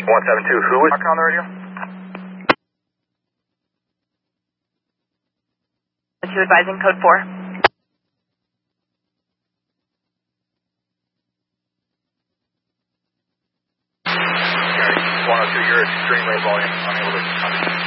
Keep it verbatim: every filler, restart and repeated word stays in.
one seven two, who is talking on the radio? two advising code four. one oh two, you're extremely volume, unable to